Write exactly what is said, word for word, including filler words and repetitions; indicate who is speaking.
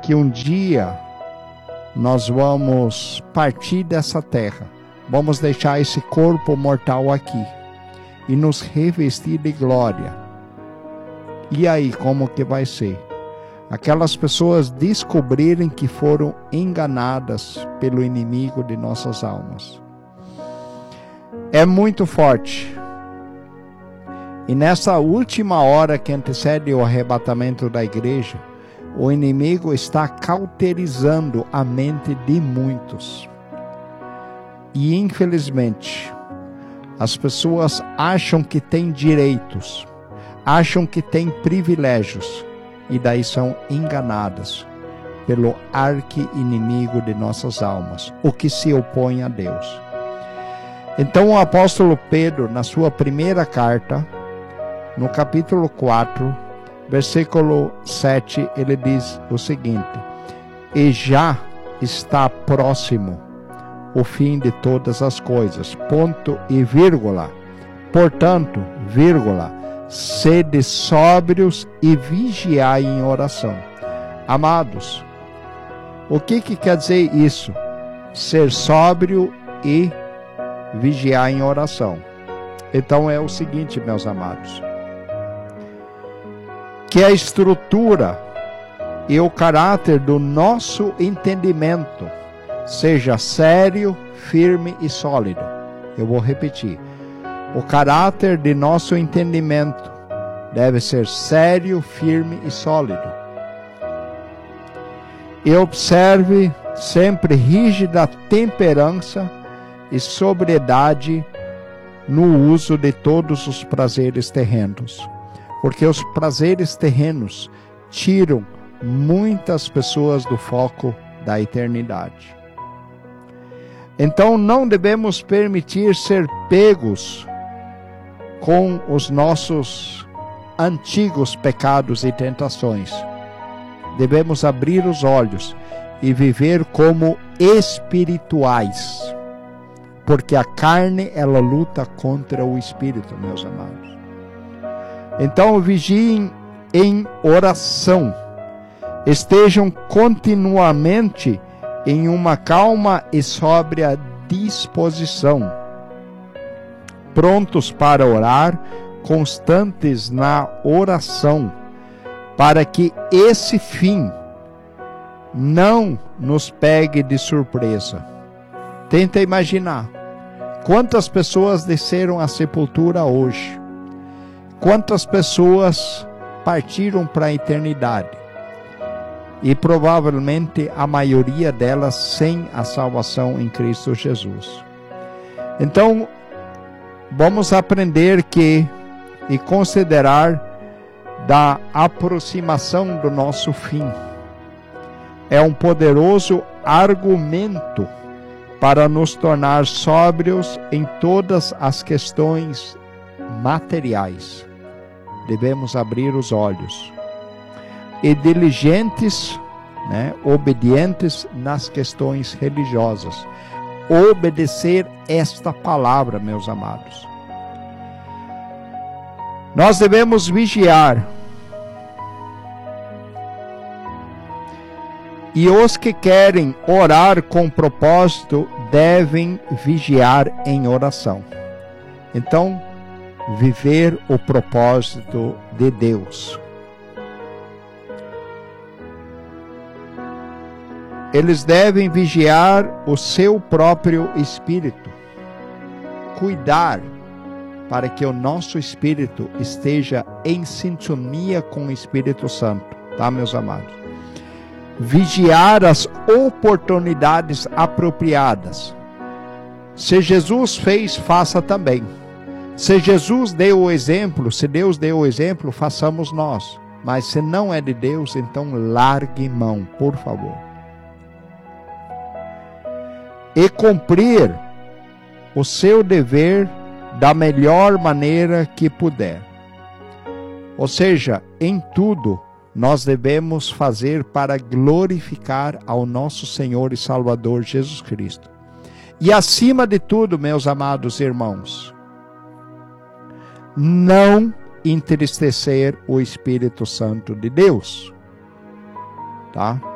Speaker 1: que um dia nós vamos partir dessa terra, vamos deixar esse corpo mortal aqui e nos revestir de glória. E aí, como que vai ser? Aquelas pessoas descobrirem que foram enganadas pelo inimigo de nossas almas. É muito forte. E nessa última hora que antecede o arrebatamento da igreja, o inimigo está cauterizando a mente de muitos. E infelizmente, as pessoas acham que têm direitos, acham que têm privilégios, e daí são enganadas pelo arqui-inimigo de nossas almas, o que se opõe a Deus. Então o apóstolo Pedro, na sua primeira carta, no capítulo quatro, versículo sete, ele diz o seguinte: e já está próximo o fim de todas as coisas, ponto e vírgula. Portanto, vírgula, sede sóbrios e vigiai em oração. Amados, o que que quer dizer isso? Ser sóbrio e vigiar em oração. Então é o seguinte, meus amados, que a estrutura e o caráter do nosso entendimento seja sério, firme e sólido. Eu vou repetir. O caráter de nosso entendimento deve ser sério, firme e sólido. E observe sempre rígida temperança e sobriedade no uso de todos os prazeres terrenos. Porque os prazeres terrenos tiram muitas pessoas do foco da eternidade. Então não devemos permitir ser pegos com os nossos antigos pecados e tentações. Devemos abrir os olhos e viver como espirituais, porque a carne, ela luta contra o espírito, meus amados. Então vigiem em oração, estejam continuamente em uma calma e sóbria disposição, prontos para orar, constantes na oração, para que esse fim não nos pegue de surpresa. Tenta imaginar quantas pessoas desceram à sepultura hoje, quantas pessoas partiram para a eternidade, e provavelmente a maioria delas sem a salvação em Cristo Jesus. Então, vamos aprender que e considerar da aproximação do nosso fim. É um poderoso argumento para nos tornar sóbrios em todas as questões materiais. Devemos abrir os olhos. E diligentes, né, obedientes nas questões religiosas. Obedecer esta palavra, meus amados. Nós devemos vigiar. E os que querem orar com propósito devem vigiar em oração. Então, viver o propósito de Deus. Eles devem vigiar o seu próprio espírito, cuidar para que o nosso espírito esteja em sintonia com o Espírito Santo, tá, meus amados? Vigiar as oportunidades apropriadas. Se Jesus fez, faça também. Se Jesus deu o exemplo, se Deus deu o exemplo, façamos nós. Mas se não é de Deus, então largue mão, por favor. E cumprir o seu dever da melhor maneira que puder. Ou seja, em tudo nós devemos fazer para glorificar ao nosso Senhor e Salvador Jesus Cristo. E acima de tudo, meus amados irmãos, não entristecer o Espírito Santo de Deus, tá?